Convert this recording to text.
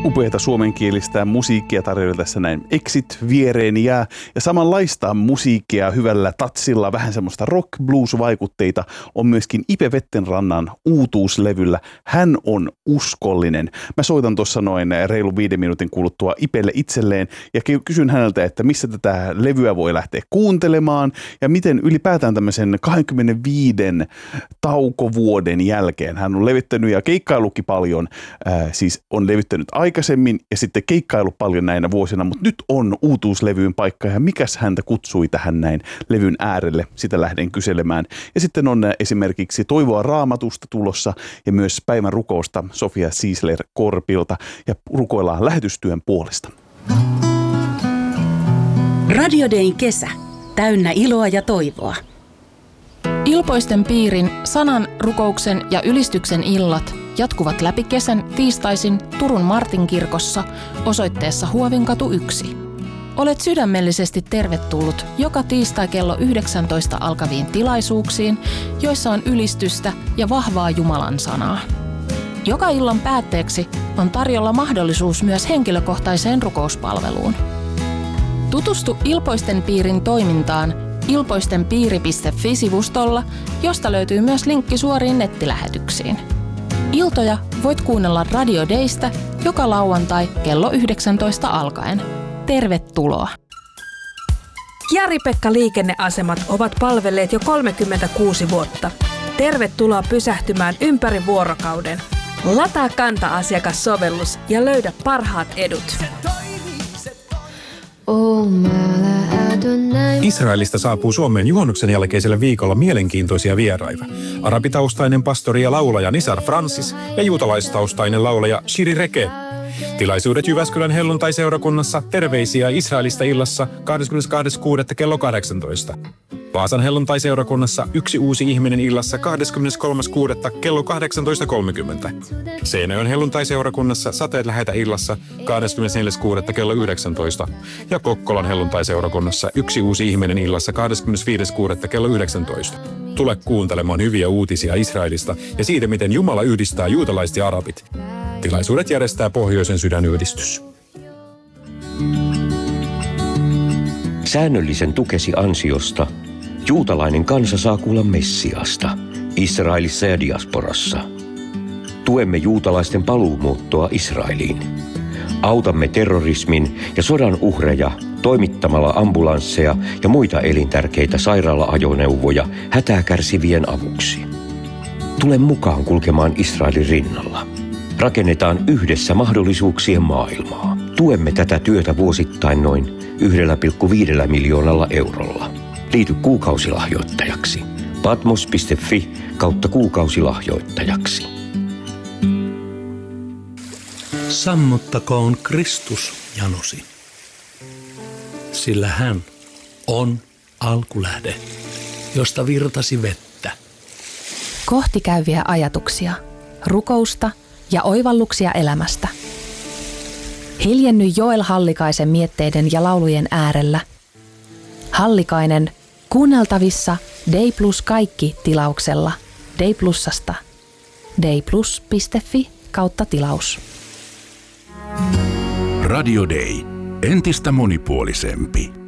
Upeata suomenkielistä musiikkia tarjolla tässä näin. Exit viereeni jää ja samanlaista musiikkia hyvällä tatsilla, vähän semmoista rock blues vaikutteita on myöskin Ipe Vettenrannan uutuuslevyllä. Hän on uskollinen. Mä soitan tuossa noin reilu 5 minuutin kuluttua Ipelle itselleen ja kysyn häneltä, että missä tätä levyä voi lähteä kuuntelemaan ja miten ylipäätään tämmöisen 25 taukovuoden jälkeen hän on levittänyt ja keikkaillutkin paljon, siis on levittänyt aikaisemmin ja sitten keikkaillut paljon näinä vuosina, mutta nyt on uutuuslevyyn paikka ja mikäs häntä kutsui tähän näin levyn äärelle, sitä lähden kyselemään. Ja sitten on esimerkiksi Toivoa Raamatusta tulossa ja myös päivän rukousta Sofia Siisler-Korpilta ja rukoillaan lähetystyön puolesta. Radio Dayn kesä, täynnä iloa ja toivoa. Ilpoisten piirin, sanan, rukouksen ja ylistyksen illat jatkuvat läpi kesän tiistaisin Turun Martinkirkossa osoitteessa Huovinkatu 1. Olet sydämellisesti tervetullut joka tiistai kello 19 alkaviin tilaisuuksiin, joissa on ylistystä ja vahvaa Jumalan sanaa. Joka illan päätteeksi on tarjolla mahdollisuus myös henkilökohtaiseen rukouspalveluun. Tutustu Ilpoisten piirin toimintaan ilpoistenpiiri.fi-sivustolla, josta löytyy myös linkki suoriin nettilähetyksiin. Iltoja voit kuunnella Radio Daystä joka lauantai kello 19 alkaen. Tervetuloa! Jari-Pekka liikenneasemat ovat palvelleet jo 36 vuotta. Tervetuloa pysähtymään ympäri vuorokauden. Lataa Kanta-asiakassovellus ja löydä parhaat edut. Israelista saapuu Suomeen juhannuksen jälkeisellä viikolla mielenkiintoisia vieraita. Arabitaustainen pastori ja laulaja Nisar Francis ja juutalaistaustainen laulaja Shiri Reke. Tilaisuudet Jyväskylän helluntai-seurakunnassa Terveisiä Israelista illassa 22.6. kello 18. Vaasan helluntai-seurakunnassa Yksi uusi ihminen illassa 23.6. kello 18.30. Seinäjoen helluntai-seurakunnassa Sateet lähetä illassa 24.6. kello 19. Ja Kokkolan helluntai-seurakunnassa Yksi uusi ihminen illassa 25.6. kello 19. Tule kuuntelemaan hyviä uutisia Israelista ja siitä, miten Jumala yhdistää juutalaiset ja arabit. Tilaisuudet järjestää Pohjoisen sydänyhdistys. Säännöllisen tukesi ansiosta juutalainen kansa saa kuulla Messiasta Israelissa ja diasporassa. Tuemme juutalaisten paluumuuttoa Israeliin. Autamme terrorismin ja sodan uhreja toimittamalla ambulansseja ja muita elintärkeitä sairaala-ajoneuvoja hätää kärsivien avuksi. Tule mukaan kulkemaan Israelin rinnalla. Rakennetaan yhdessä mahdollisuuksien maailmaa. Tuemme tätä työtä vuosittain noin 1,5 miljoonalla eurolla. Liity kuukausilahjoittajaksi. patmos.fi/kuukausilahjoittajaksi. Sammuttakoon Kristus janosi, sillä hän on alkulähde, josta virtasi vettä. Kohti käyviä ajatuksia, rukousta ja oivalluksia elämästä. Hiljenny Joel Hallikaisen mietteiden ja laulujen äärellä. Hallikainen kuunneltavissa Day Plus kaikki -tilauksella Day Plusasta. dayplus.fi/tilaus. Radio Day. Entistä monipuolisempi.